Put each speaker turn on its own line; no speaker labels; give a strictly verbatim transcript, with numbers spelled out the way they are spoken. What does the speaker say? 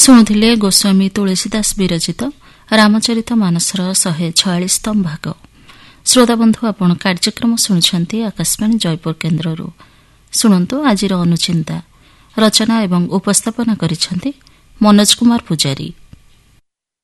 ଶୁଣୁଥିଲେ ଗୋସ୍ୱାମୀ ତୁଳସୀଦାସ ବିରଚିତ ରାମଚରିତ ମାନସର ଶହେ ଛୟାଳିଶତମ ଭାଗ। ଶ୍ରୋତାବନ୍ଧୁ, ଆପଣ କାର୍ଯ୍ୟକ୍ରମ ଶୁଣୁଛନ୍ତି ଆକାଶବାଣୀ ଜୟପୁର କେନ୍ଦ୍ରରୁ। ଶୁଣନ୍ତୁ ଆଜିର ଅନୁଚିନ୍ତା। ରଚନା ଏବଂ ଉପସ୍ଥାପନା କରିଛନ୍ତି ମନୋଜ କୁମାର ପୂଜାରୀ।